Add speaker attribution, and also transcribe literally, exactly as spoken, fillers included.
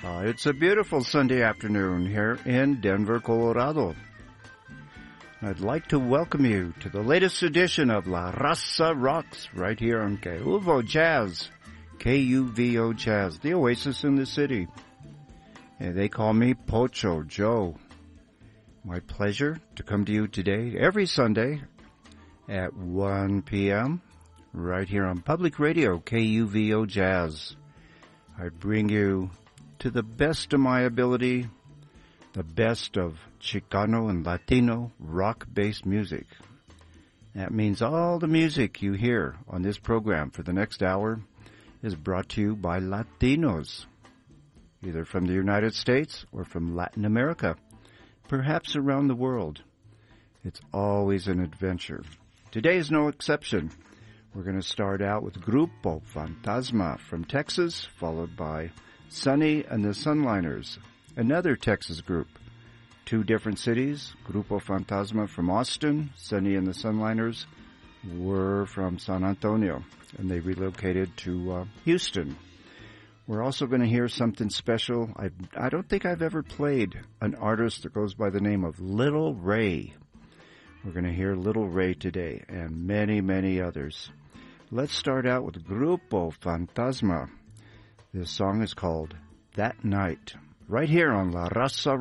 Speaker 1: Uh, it's a beautiful Sunday afternoon here in Denver, Colorado. I'd like to welcome you to the latest edition of La Raza Rocks right here on K U V O Jazz, K U V O Jazz, the oasis in the city. And they call me Pocho Joe. My pleasure to come to you today every Sunday at one p.m. right here on Public Radio, K U V O Jazz. I bring you to the best of my ability, the best of Chicano and Latino rock-based music. That means all the music you hear on this program for the next hour is brought to you by Latinos, either from the United States or from Latin America, perhaps around the world. It's always an adventure. Today is no exception. We're going to start out with Grupo Fantasma from Texas, followed by Sonny and the Sunliners, another Texas group. Two different cities, Grupo Fantasma from Austin, Sonny and the Sunliners were from San Antonio, and they relocated to uh, Houston. We're also going to hear something special. I, I don't think I've ever played an artist that goes by the name of Little Ray. We're going to hear Little Ray today, and many, many others. Let's start out with Grupo Fantasma. This song is called That Night, right here on La Raza